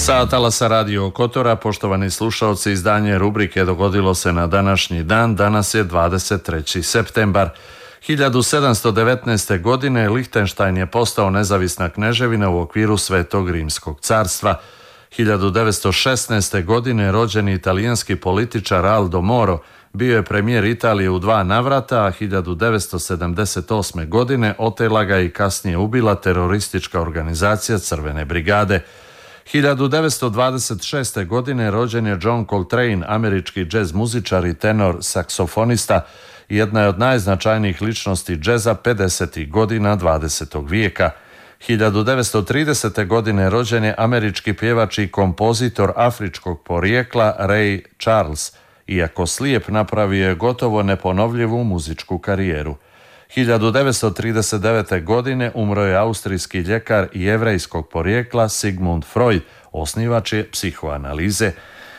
Sa talasa Radio Kotora, poštovani slušalci, izdanje rubrike dogodilo se na današnji dan. Danas je 23. septembar. 1719. godine Lihtenštajn je postao nezavisna kneževina u okviru Svetog Rimskog carstva. 1916. godine rođeni italijanski političar Aldo Moro bio je premijer Italije u 2 navrata, a 1978. godine otela ga i kasnije ubila teroristička organizacija Crvene brigade. 1926. godine rođen je John Coltrane, američki džez muzičar i tenor saksofonista, jedna je od najznačajnijih ličnosti džeza 50. godina 20. vijeka. 1930. godine rođen je američki pjevač i kompozitor afričkog porijekla Ray Charles. Iako slijep, napravio je gotovo neponovljivu muzičku karijeru. 1939. godine umro je austrijski ljekar i jevrejskog porijekla Sigmund Freud, osnivač je psihoanalize.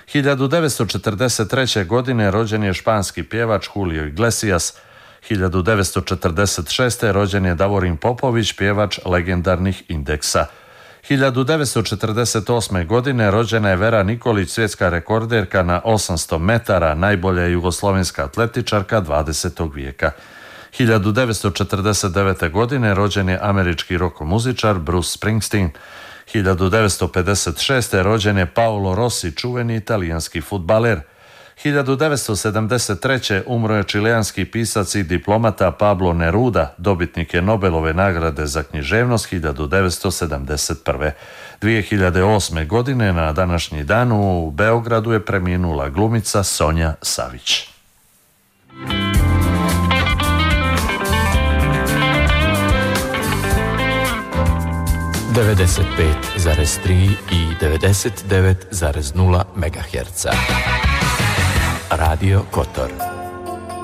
1943. godine rođen je španski pjevač Julio Iglesias. 1946. rođen je Davorin Popović, pjevač legendarnih Indeksa. 1948. godine rođena je Vera Nikolić, svjetska rekorderka na 800 metara, najbolja jugoslovenska atletičarka 20. vijeka. 1949. godine rođen je američki rokomuzičar Bruce Springsteen. 1956. rođen je Paolo Rossi, čuveni italijanski fudbaler. 1973. umro je čileanski pisac i diplomata Pablo Neruda, dobitnik je Nobelove nagrade za književnost 1971. 2008. godine na današnji dan u Beogradu je preminula glumica Sonja Savić. 95,3 i 99,0 MHz. Radio Kotor.